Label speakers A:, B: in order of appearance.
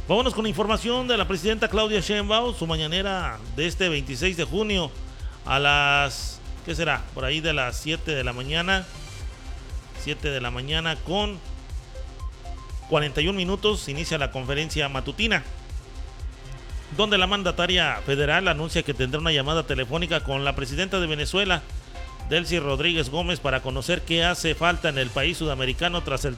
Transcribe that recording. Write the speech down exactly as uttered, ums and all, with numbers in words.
A: Vámonos con la información de la presidenta Claudia Sheinbaum, su mañanera de este veintiséis de junio a las, ¿qué será? Por ahí de las siete de la mañana, siete de la mañana con cuarenta y un minutos, inicia la conferencia matutina, donde la mandataria federal anuncia que tendrá una llamada telefónica con la presidenta de Venezuela, Delcy Rodríguez Gómez, para conocer qué hace falta en el país sudamericano tras el